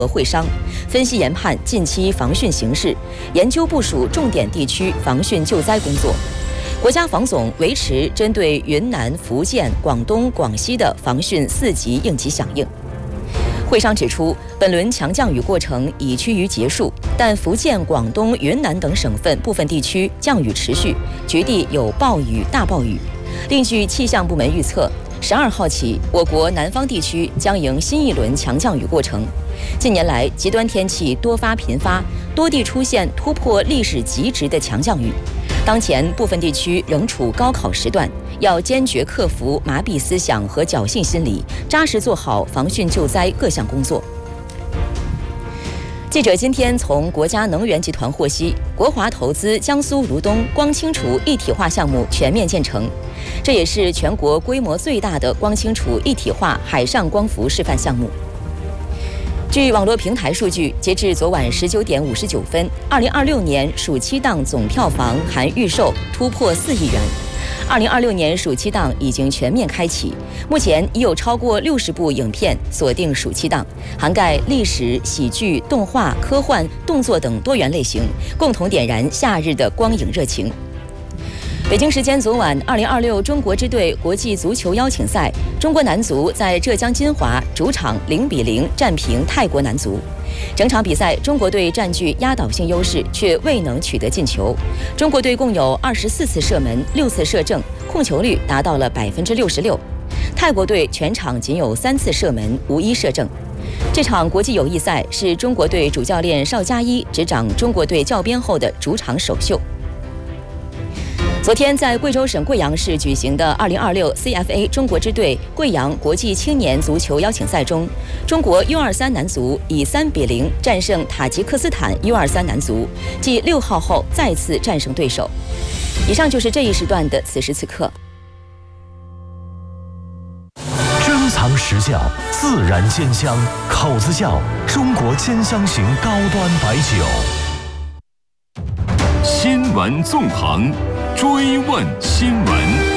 和会商，分析研判近期防汛形势，研究部署重点地区防汛救灾工作。国家防总维持针对云南、福建、广东、广西的防汛4级应急响应。会商指出，本轮强降雨过程已趋于结束，但福建、广东、云南等省份部分地区降雨持续，局地有暴雨、大暴雨。另据气象部门预测，12号起，我国南方地区将迎新一轮强降雨过程。近年来，极端天气多发频发，多地出现突破历史极值的强降雨。当前部分地区仍处高考时段，要坚决克服麻痹思想和侥幸心理，扎实做好防汛救灾各项工作。记者今天从国家能源集团获悉，国华投资江苏如东光清储一体化项目全面建成，这也是全国规模最大的光清储一体化海上光伏示范项目。据网络平台数据，截至昨晚19点59分，2026年暑期档总票房含预售突破4亿元。2026年暑期档已经全面开启，目前已有超过60部影片锁定暑期档，涵盖历史、喜剧、动画、科幻、动作等多元类型，共同点燃夏日的光影热情。北京时间昨晚，2026中国支队国际足球邀请赛，中国男足在浙江金华主场0-0战平泰国男足。整场比赛，中国队占据压倒性优势，却未能取得进球。中国队共有24次射门，6次射正，控球率达到了66%。泰国队全场仅有3次射门，无一射正。这场国际友谊赛是中国队主教练邵佳一执掌中国队教鞭后的主场首秀。昨天，在贵州省贵阳市举行的2026 CFA 中国支队贵阳国际青年足球邀请赛中，中国 U23 男足以3-0战胜塔吉克斯坦 U23 男足，继6号后再次战胜对手。以上就是这一时段的此时此刻。 珍藏实窖，自然鲜香，口子窖中国鲜香型高端白酒。 新闻纵横，追问新闻。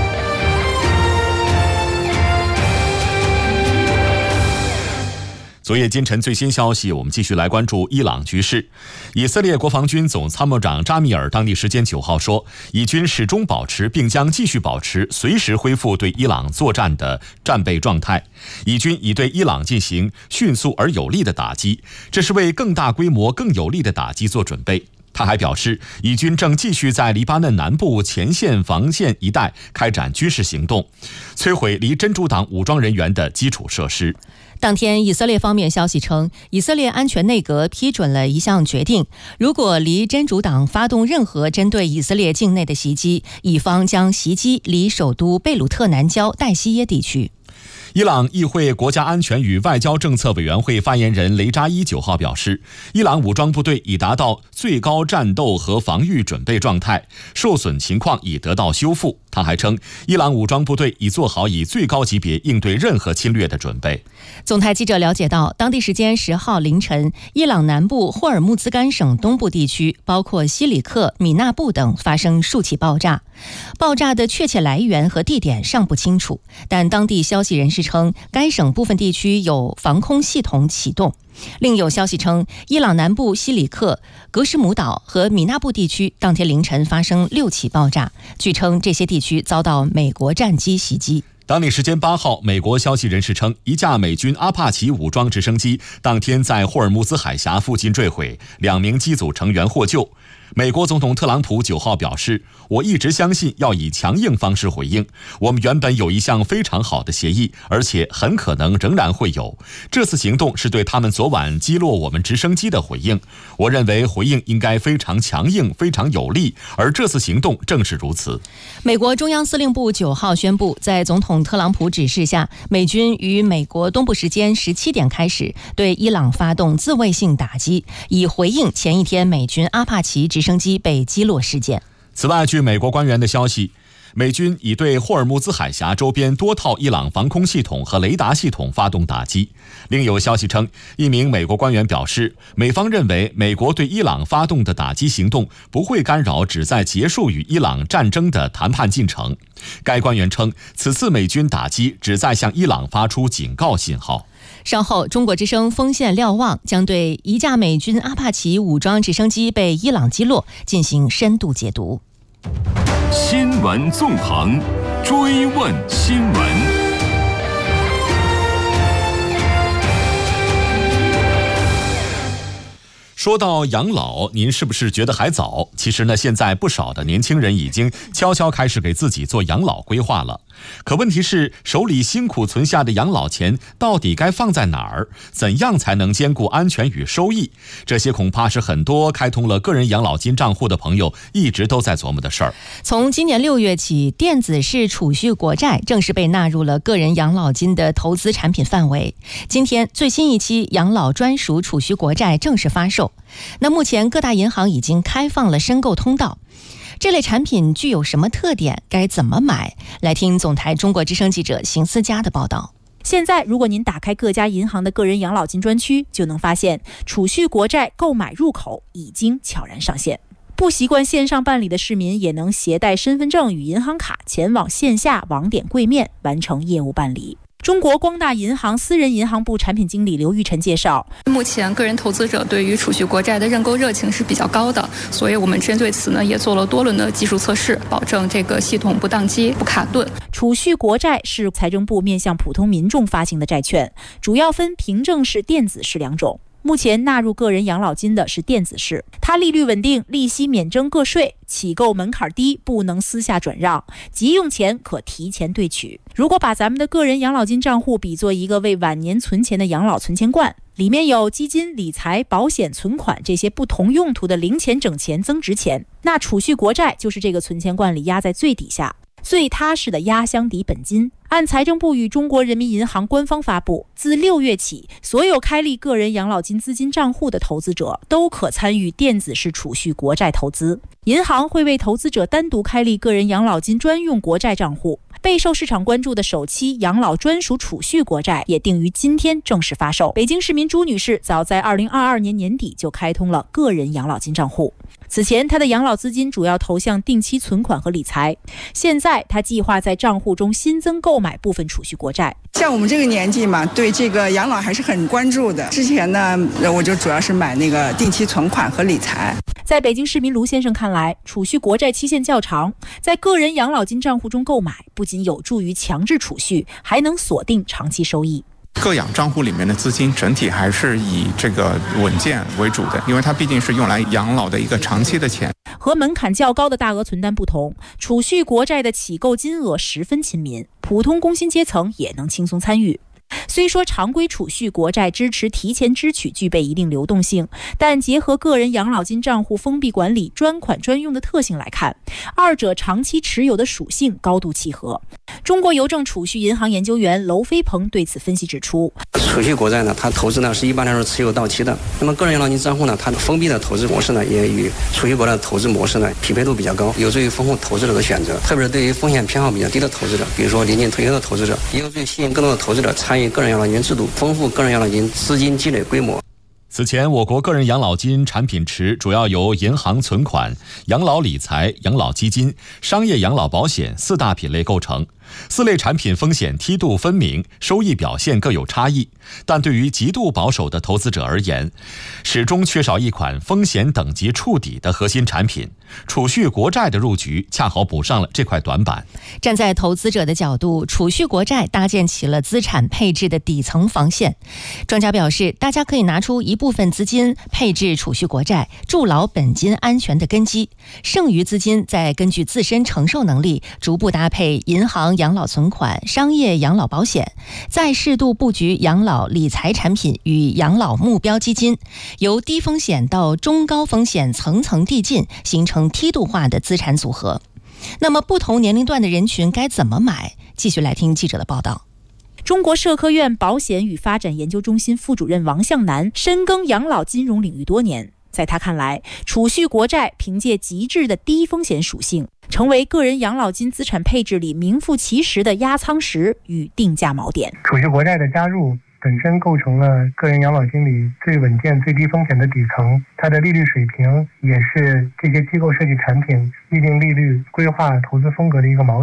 昨夜今晨最新消息，我们继续来关注伊朗局势。以色列国防军总参谋长扎米尔当地时间9号说，以军始终保持并将继续保持随时恢复对伊朗作战的战备状态。以军已对伊朗进行迅速而有力的打击，这是为更大规模、更有力的打击做准备。他还表示，以军正继续在黎巴嫩南部前线防线一带开展军事行动，摧毁离真主党武装人员的基础设施。 当天，以色列方面消息称，以色列安全内阁批准了一项决定，如果离真主党发动任何针对以色列境内的袭击，以方将袭击离首都贝鲁特南郊代西耶地区。 伊朗议会国家安全与外交政策委员会发言人雷扎伊9号表示，伊朗武装部队已达到最高战斗和防御准备状态，受损情况已得到修复。他还称，伊朗武装部队已做好以最高级别应对任何侵略的准备。 总台记者了解到，当地时间10号凌晨，伊朗南部霍尔木兹干省东部地区，包括西里克、米纳布等发生数起爆炸。爆炸的确切来源和地点尚不清楚，但当地消息人士称，该省部分地区有防空系统启动。另有消息称，伊朗南部西里克、格什姆岛和米纳布地区当天凌晨发生6起爆炸，据称这些地区遭到美国战机袭击。 当地时间8号，美国消息人士称，一架美军阿帕奇武装直升机当天在霍尔木兹海峡附近坠毁，2名机组成员获救。美国总统特朗普9号表示，我一直相信要以强硬方式回应，我们原本有一项非常好的协议，而且很可能仍然会有。这次行动是对他们昨晚击落我们直升机的回应，我认为回应应该非常强硬、非常有力，而这次行动正是如此。 美国中央司令部9号宣布，在总统特朗普指示下，美军于美国东部时间17点开始对伊朗发动自卫性打击，以回应前一天美军阿帕奇直升机被击落事件。 此外，据美国官员的消息，美军已对霍尔木兹海峡周边多套伊朗防空系统和雷达系统发动打击。另有消息称，一名美国官员表示，美方认为美国对伊朗发动的打击行动不会干扰旨在结束与伊朗战争的谈判进程。该官员称，此次美军打击旨在向伊朗发出警告信号。 稍后，中国之声锋线瞭望将对一架美军阿帕奇武装直升机被伊朗击落进行深度解读。 新闻纵横，追问新闻。 说到养老，您是不是觉得还早？其实呢，现在不少的年轻人已经悄悄开始给自己做养老规划了。可问题是，手里辛苦存下的养老钱到底该放在哪儿？怎样才能兼顾安全与收益？这些恐怕是很多开通了个人养老金账户的朋友一直都在琢磨的事儿。 从今年6月起，电子式储蓄国债正式被纳入了个人养老金的投资产品范围。今天，最新一期养老专属储蓄国债正式发售。那目前各大银行已经开放了申购通道。这类产品具有什么特点？该怎么买？来听总台中国之声记者邢思佳的报道。 现在，如果您打开各家银行的个人养老金专区，就能发现储蓄国债购买入口已经悄然上线。不习惯线上办理的市民也能携带身份证与银行卡前往线下网点柜面完成业务办理。中国光大银行私人银行部产品经理刘玉晨介绍， 目前个人投资者对于储蓄国债的认购热情是比较高的，所以我们针对此呢也做了多轮的技术测试，保证这个系统不宕机、不卡顿。 储蓄国债是财政部面向普通民众发行的债券，主要分凭证式、电子式两种。目前纳入个人养老金的是电子式，它利率稳定，利息免征个税，起购门槛低，不能私下转让，急用钱可提前兑取。如果把咱们的个人养老金账户比作一个为晚年存钱的养老存钱罐，里面有基金、理财、保险、存款这些不同用途的零钱、整钱、增值钱，那储蓄国债就是这个存钱罐里压在最底下，最踏实的压箱底本金。按财政部与中国人民银行官方发布，自6月起，所有开立个人养老金资金账户的投资者都可参与电子式储蓄国债投资。银行会为投资者单独开立个人养老金专用国债账户。备受市场关注的首期养老专属储蓄国债也定于今天正式发售。北京市民朱女士早在2022年年底就开通了个人养老金账户。此前，她的养老资金主要投向定期存款和理财。现在，她计划在账户中新增购买部分储蓄国债。 像我们这个年纪嘛，对这个养老还是很关注的。之前呢，我就主要是买那个定期存款和理财。 在北京市民卢先生看来，储蓄国债期限较长，在个人养老金账户中购买，不仅有助于强制储蓄，还能锁定长期收益。 个养账户里面的资金整体还是以这个稳健为主的，因为它毕竟是用来养老的一个长期的钱。 和门槛较高的大额存单不同，储蓄国债的起购金额十分亲民，普通工薪阶层也能轻松参与。虽说常规储蓄国债支持提前支取具备一定流动性，但结合个人养老金账户封闭管理、专款专用的特性来看，二者长期持有的属性高度契合。中国邮政储蓄银行研究员娄飞鹏对此分析指出， 储蓄国债呢，它投资呢是一般来说持有到期的。那么个人养老金账户呢，它的封闭的投资模式呢，也与储蓄国债的投资模式呢匹配度比较高，有助于丰富投资者的选择。特别是对于风险偏好比较低的投资者，比如说临近退休的投资者，也有助于吸引更多的投资者参与个人养老金制度，丰富个人养老金资金积累规模。 此前，我国个人养老金产品池主要由银行存款、养老理财、养老基金、商业养老保险4大品类构成。4类产品风险梯度分明，收益表现各有差异。但对于极度保守的投资者而言，始终缺少一款风险等级触底的核心产品。储蓄国债的入局恰好补上了这块短板。 站在投资者的角度，储蓄国债搭建起了资产配置的底层防线。专家表示，大家可以拿出一部分资金配置储蓄国债，筑牢本金安全的根基，剩余资金再根据自身承受能力逐步搭配银行养老存款、商业养老保险，再适度布局养老理财产品与养老目标基金，由低风险到中高风险层层递进，形成梯度化的资产组合。那么不同年龄段的人群该怎么买？继续来听记者的报道。 中国社科院保险与发展研究中心副主任王向南深耕养老金融领域多年，在他看来，储蓄国债凭借极致的低风险属性，成为个人养老金资产配置里名副其实的压舱石与定价锚点。 储蓄国债的加入本身构成了个人养老金里最稳健、最低风险的底层，它的利率水平也是这些机构设计产品预定利率、规划投资风格的一个锚点。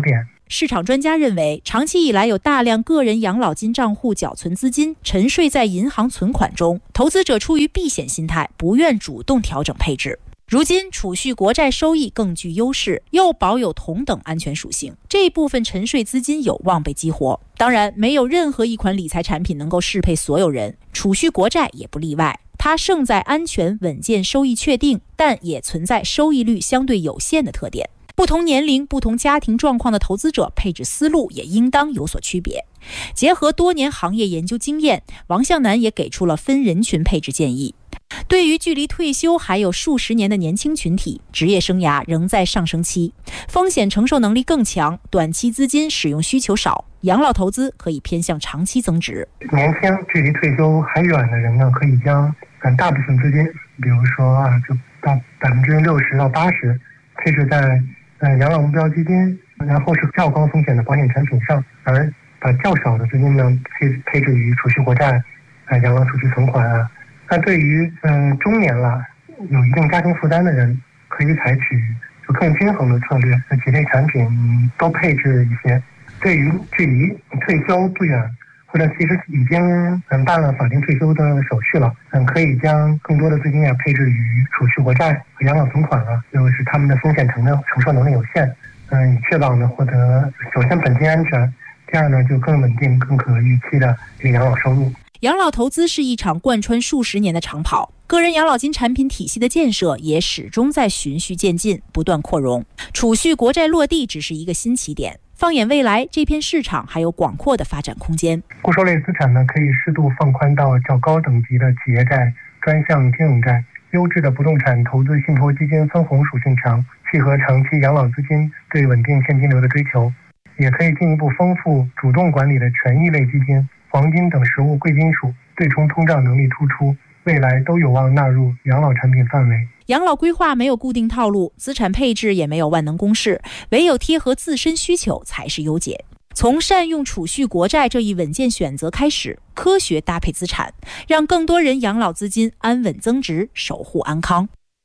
市场专家认为，长期以来有大量个人养老金账户缴存资金沉睡在银行存款中，投资者出于避险心态，不愿主动调整配置。如今储蓄国债收益更具优势，又保有同等安全属性，这一部分沉睡资金有望被激活。当然，没有任何一款理财产品能够适配所有人，储蓄国债也不例外。它胜在安全稳健、收益确定，但也存在收益率相对有限的特点。不同年龄、不同家庭状况的投资者配置思路也应当有所区别。结合多年行业研究经验，王向南也给出了分人群配置建议。对于距离退休还有数十年的年轻群体，职业生涯仍在上升期，风险承受能力更强，短期资金使用需求少，养老投资可以偏向长期增值。 年轻距离退休还远的人呢，可以将大部分资金，比如说就到60%到80%配置在养老目标基金，然后是较高风险的保险产品上，而把较少的资金呢配置于储蓄国债、养老储蓄存款啊。那对于中年了有一定家庭负担的人，可以采取就更均衡的策略，几类产品都配置一些。对于距离退休不远，或者其实已经办了法定退休的手续了，可以将更多的资金配置于储蓄国债和养老存款啊，就是他们的风险承受能力有限，以确保呢获得首先本金安全，第二呢就更稳定、更可预期的这个养老收入。 养老投资是一场贯穿数十年的长跑，个人养老金产品体系的建设也始终在循序渐进，不断扩容。储蓄国债落地只是一个新起点，放眼未来，这片市场还有广阔的发展空间。 固收类资产呢，可以适度放宽到较高等级的企业债、专项金融债，优质的不动产投资信托基金分红属性强，契合长期养老资金对稳定现金流的追求。也可以进一步丰富主动管理的权益类基金、黄金等实物贵金属，对冲通胀能力突出，未来都有望纳入养老产品范围。 养老规划没有固定套路，资产配置也没有万能公式，唯有贴合自身需求才是优解。从善用储蓄国债这一稳健选择开始，科学搭配资产，让更多人养老资金安稳增值，守护安康。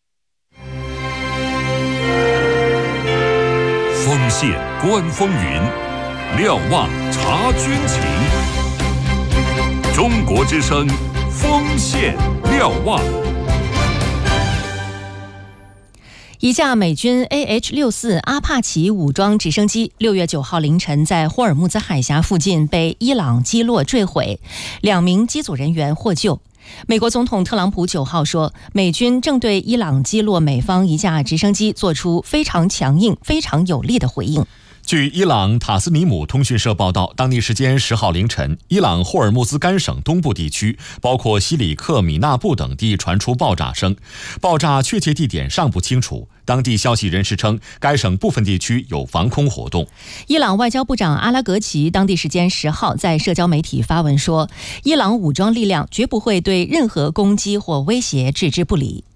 锋线观风云，瞭望察军情。中国之声，锋线瞭望。 一架美军 AH-64 阿帕奇武装直升机6月9号凌晨在霍尔木兹海峡附近被伊朗击落坠毁，2名机组人员获救。美国总统特朗普9号说，美军正对伊朗击落美方一架直升机做出非常强硬、非常有力的回应。 据伊朗塔斯尼姆通讯社报道，当地时间10号凌晨，伊朗霍尔木兹干省东部地区，包括西里克、米纳布等地传出爆炸声，爆炸确切地点尚不清楚。当地消息人士称，该省部分地区有防空活动。 伊朗外交部长阿拉格齐当地时间10号在社交媒体发文说，伊朗武装力量绝不会对任何攻击或威胁置之不理。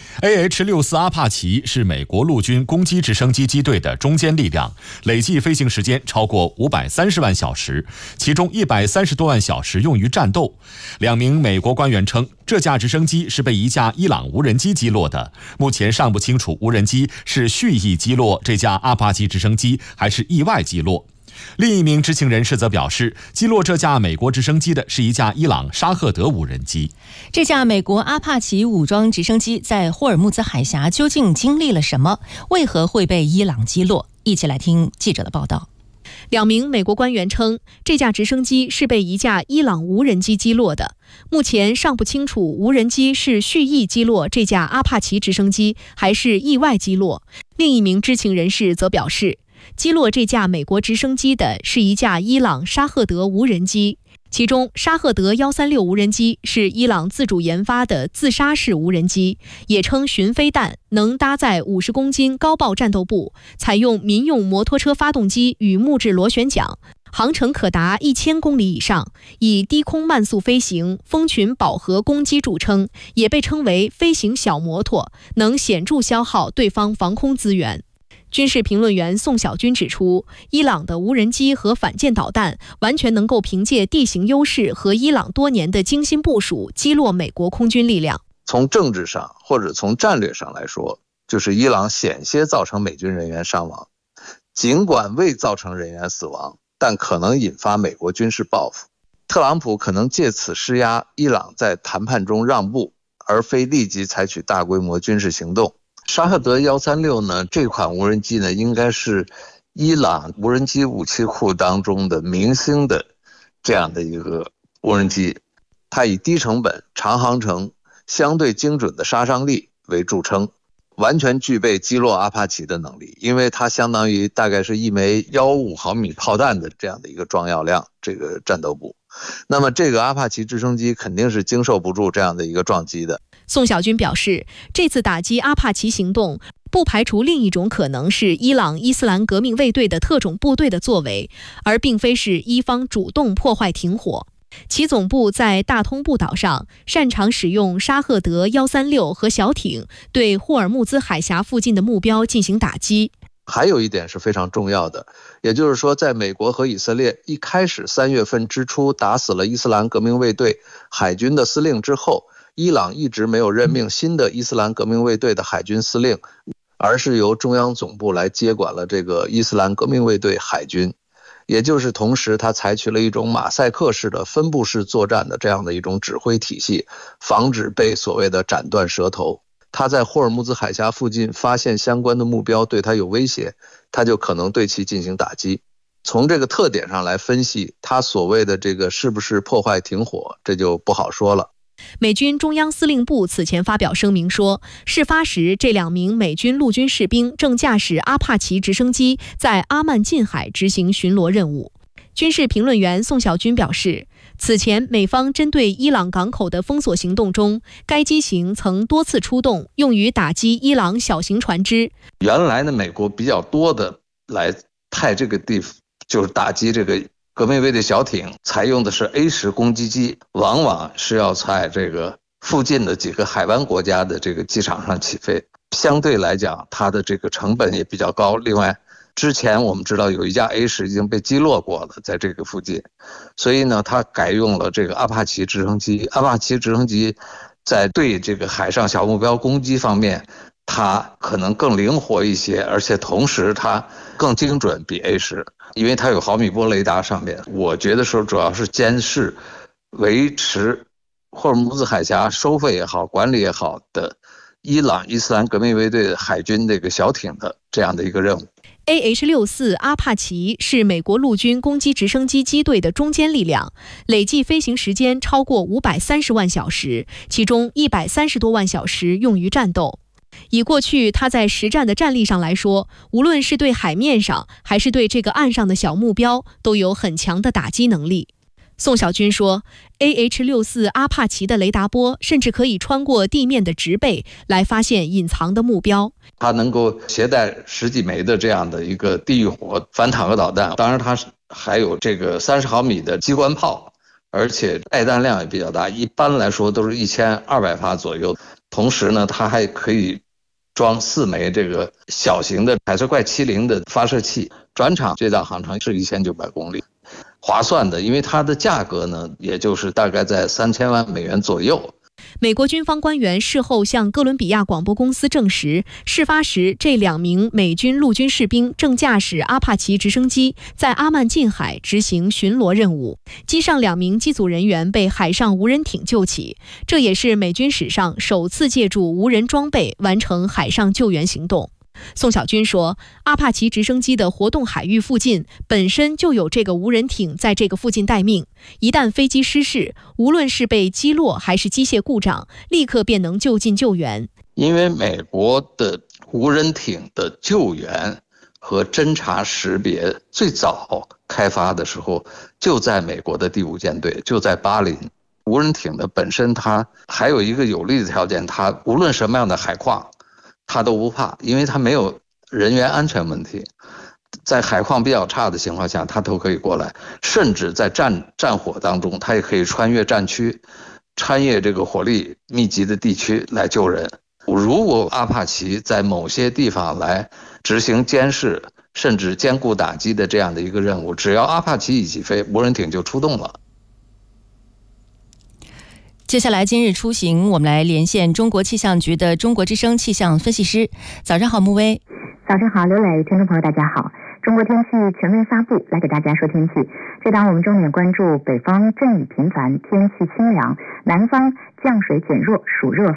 AH-64 阿帕奇是美国陆军攻击直升机机队的中坚力量，累计飞行时间超过530万小时，其中130多万小时用于战斗。2名美国官员称，这架直升机是被一架伊朗无人机击落的，目前尚不清楚无人机是蓄意击落这架阿帕奇直升机，还是意外击落。另一名知情人士则表示，击落这架美国直升机的是一架伊朗沙赫德无人机。 这架美国阿帕奇武装直升机在霍尔木兹海峡究竟经历了什么？为何会被伊朗击落？一起来听记者的报道。 2名美国官员称，这架直升机是被一架伊朗无人机击落的，目前尚不清楚无人机是蓄意击落这架阿帕奇直升机，还是意外击落。另一名知情人士则表示，击落这架美国直升机的是一架伊朗沙赫德无人机，其中沙赫德136无人机是伊朗自主研发的自杀式无人机，也称巡飞弹，能搭载50公斤高爆战斗部，采用民用摩托车发动机与木质螺旋桨，航程可达1000公里以上，以低空慢速飞行、蜂群饱和攻击著称，也被称为飞行小摩托，能显著消耗对方防空资源。军事评论员宋小军指出，伊朗的无人机和反舰导弹完全能够凭借地形优势和伊朗多年的精心部署击落美国空军力量。 从政治上或者从战略上来说，就是伊朗险些造成美军人员伤亡。 尽管未造成人员死亡，但可能引发美国军事报复。特朗普可能借此施压伊朗在谈判中让步，而非立即采取大规模军事行动。沙赫德136呢，这款无人机呢，应该是伊朗无人机武器库当中的明星的这样的一个无人机，它以低成本、长航程、相对精准的杀伤力为著称，完全具备击落阿帕奇的能力，因为它相当于大概是一枚1.5毫米炮弹的这样的一个装药量，这个战斗部。那么这个阿帕奇直升机肯定是经受不住这样的一个撞击的。 宋小军表示，这次打击阿帕奇行动不排除另一种可能是伊朗伊斯兰革命卫队的特种部队的作为，而并非是伊方主动破坏停火。其总部在大通布岛上，擅长使用沙赫德136和小艇对霍尔木兹海峡附近的目标进行打击。 还有一点是非常重要的，也就是说，在美国和以色列一开始3月份之初打死了伊斯兰革命卫队海军的司令之后，伊朗一直没有任命新的伊斯兰革命卫队的海军司令，而是由中央总部来接管了这个伊斯兰革命卫队海军。也就是同时他采取了一种马赛克式的分布式作战的这样的一种指挥体系，防止被所谓的斩断舌头。他在霍尔木兹海峡附近发现相关的目标对他有威胁，他就可能对其进行打击。从这个特点上来分析，他所谓的这个是不是破坏停火，这就不好说了。 美军中央司令部此前发表声明说，事发时这2名美军陆军士兵正驾驶阿帕奇直升机在阿曼近海执行巡逻任务。军事评论员宋小军表示，此前美方针对伊朗港口的封锁行动中，该机型曾多次出动，用于打击伊朗小型船只。 原来呢，美国比较多的来派这个地方，就是打击这个革命卫队小艇，采用的是 A10 攻击机，往往是要在这个附近的几个海湾国家的这个机场上起飞，相对来讲它的这个成本也比较高。另外之前我们知道有一架 A10 已经被击落过了，在这个附近，所以呢它改用了这个阿帕奇直升机。阿帕奇直升机在对这个海上小目标攻击方面，它可能更灵活一些，而且同时它更精准，比 A10， 因为它有毫米波雷达上面。我觉得说主要是监视维持霍尔木兹海峡收费也好，管理也好的伊朗伊斯兰革命卫队海军这个小艇的这样的一个任务。 AH-64阿帕奇是美国陆军攻击直升机机队的中坚力量，累计飞行时间超过530万小时，其中130多万小时用于战斗。以过去它在实战的战力上来说，无论是对海面上还是对这个岸上的小目标，都有很强的打击能力。宋小军说， AH-64阿帕奇的雷达波甚至可以穿过地面的植被来发现隐藏的目标。 它能够携带10几枚的这样的一个地狱火反坦克导弹，当然它还有这个30毫米的机关炮，而且带弹量也比较大，一般来说都是1200发左右。同时呢，它还可以装4枚这个小型的海瑟快70的发射器，转场最大航程是1900公里，划算的，因为它的价格呢，也就是大概在3000万美元左右。 美国军方官员事后向哥伦比亚广播公司证实，事发时这2名美军陆军士兵正驾驶阿帕奇直升机在阿曼近海执行巡逻任务，机上2名机组人员被海上无人艇救起，这也是美军史上首次借助无人装备完成海上救援行动。宋小军说，阿帕奇直升机的活动海域附近本身就有这个无人艇在这个附近待命，一旦飞机失事，无论是被击落还是机械故障，立刻便能就近救援。 因为美国的无人艇的救援和侦察识别最早开发的时候就在美国的第5舰队，就在巴林。无人艇的本身它还有一个有利的条件，它无论什么样的海况他都不怕，因为他没有人员安全问题，在海况比较差的情况下他都可以过来，甚至在战火当中他也可以穿越战区，穿越这个火力密集的地区来救人。如果阿帕奇在某些地方来执行监视甚至兼顾打击的这样的一个任务，只要阿帕奇一起飞，无人艇就出动了。 接下来今日出行，我们来连线中国气象局的中国之声气象分析师。早上好，穆威。 早上好，刘磊，听众朋友大家好。 中国天气全面发布，来给大家说天气。这档我们重点关注北方阵雨频繁，天气清凉，南方降水减弱，暑热